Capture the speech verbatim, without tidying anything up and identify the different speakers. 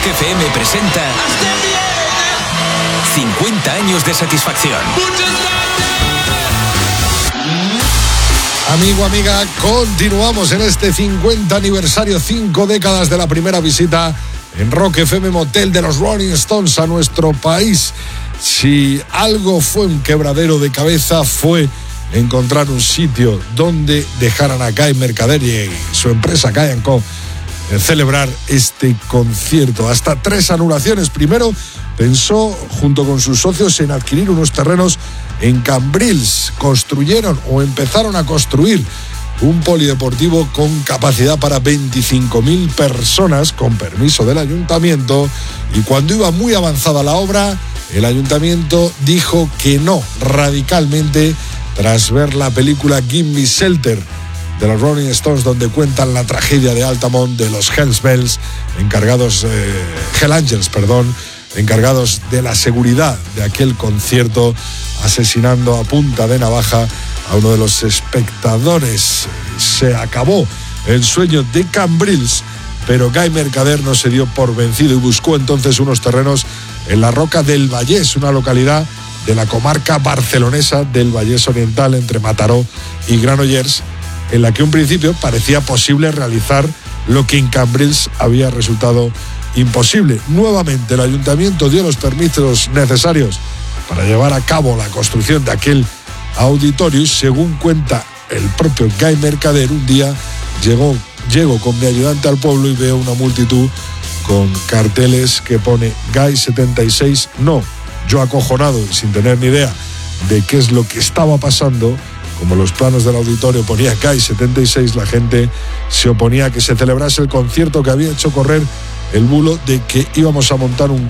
Speaker 1: Rock F M presenta cincuenta años de satisfacción.
Speaker 2: Amigo, amiga, continuamos en este cincuenta aniversario, cinco décadas de la primera visita en Rock F M Motel de los Rolling Stones a nuestro país. Si algo fue un quebradero de cabeza, fue encontrar un sitio donde dejaran a Guy Mercader y su empresa Guy and Co celebrar este concierto. Hasta tres anulaciones. Primero pensó, junto con sus socios, en adquirir unos terrenos en Cambrils. Construyeron o empezaron a construir un polideportivo con capacidad para veinticinco mil personas, con permiso del ayuntamiento, y cuando iba muy avanzada la obra, el ayuntamiento dijo que no, radicalmente, tras ver la película Give Me Shelter de los Rolling Stones, donde cuentan la tragedia de Altamont, de los Hells Bells, encargados, eh, Hell Angels, perdón, encargados de la seguridad de aquel concierto, asesinando a punta de navaja a uno de los espectadores. Se acabó el sueño de Cambrils, pero Guy Mercader no se dio por vencido y buscó entonces unos terrenos en la Roca del Vallès, una localidad de la comarca barcelonesa del Vallès Oriental, entre Mataró y Granollers, en la que en un principio parecía posible realizar lo que en Cambrils había resultado imposible. Nuevamente el ayuntamiento dio los permisos necesarios para llevar a cabo la construcción de aquel auditorio y, según cuenta el propio Guy Mercader, un día llegó, llego con mi ayudante al pueblo y veo una multitud con carteles que pone Guy setenta y seis no. Yo, acojonado y sin tener ni idea de qué es lo que estaba pasando, como los planos del auditorio ponía Guy setenta y seis, la gente se oponía a que se celebrase el concierto, que había hecho correr el bulo de que íbamos a montar un